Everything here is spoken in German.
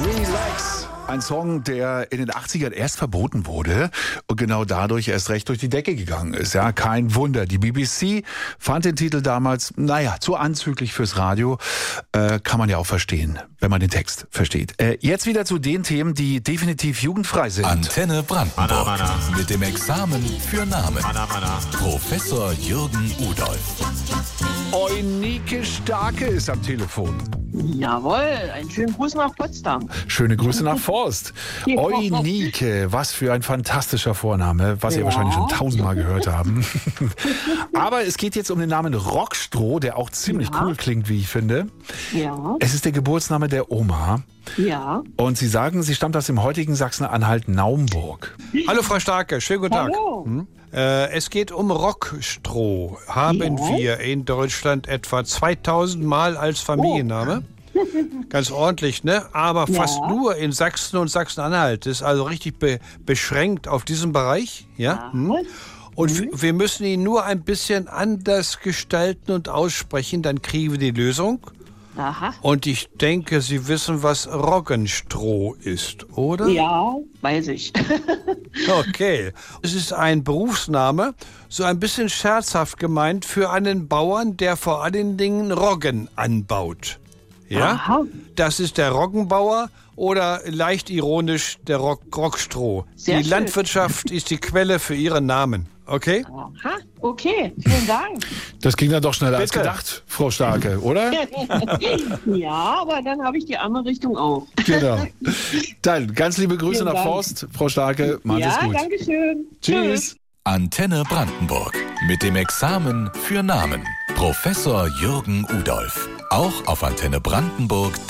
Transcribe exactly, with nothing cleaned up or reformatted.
Relax. Ein Song, der in den achtzigern erst verboten wurde und genau dadurch erst recht durch die Decke gegangen ist. Ja, kein Wunder. Die B B C fand den Titel damals, naja, zu anzüglich fürs Radio. Äh, kann man ja auch verstehen, wenn man den Text versteht. Äh, jetzt wieder zu den Themen, die definitiv jugendfrei sind. Antenne Brandenburg. Mana, mana. Mit dem Examen für Namen. Mana, mana. Professor Jürgen Udolf. Eunike Starke ist am Telefon. Jawohl, einen schönen Gruß nach Potsdam. Schöne Grüße nach Forst. Ja. Eunike, was für ein fantastischer Vorname, was Sie Ja. wahrscheinlich schon tausendmal gehört haben. Aber es geht jetzt um den Namen Rockstroh, der auch ziemlich Ja. cool klingt, wie ich finde. Ja, Es ist der Geburtsname der Oma. ja. Und Sie sagen, sie stammt aus dem heutigen Sachsen-Anhalt-Naumburg. Hallo Frau Starke, schönen guten Tag. Hallo. Hm? Äh, es geht um Rockstroh. Haben Ja. wir in Deutschland etwa zweitausend Mal als Familienname. Ganz ordentlich, ne? Aber Ja. fast nur in Sachsen und Sachsen-Anhalt. Das ist also richtig be beschränkt auf diesen Bereich. Ja? Hm? Und w- wir müssen ihn nur ein bisschen anders gestalten und aussprechen, dann kriegen wir die Lösung. Aha. Und ich denke, Sie wissen, was Roggenstroh ist, oder? Ja, weiß ich. Okay. Es ist ein Berufsname, so ein bisschen scherzhaft gemeint, für einen Bauern, der vor allen Dingen Roggen anbaut. Ja? Aha. Das ist der Roggenbauer oder leicht ironisch der Rock Rockstroh. Sehr die schön. Landwirtschaft ist die Quelle für ihren Namen. Okay? Aha, okay, vielen Dank. Das ging dann doch schneller als Bitte. gedacht, Frau Starke, oder? Ja, aber dann habe ich die andere Richtung auch. Genau. Dann ganz liebe Grüße Vielen nach Dank. Forst, Frau Starke. Machen Sie es Ja, gut. danke schön. Tschüss. Antenne Brandenburg. Mit dem Examen für Namen. Professor Jürgen Udolf. Auch auf antenne brandenburg punkt de.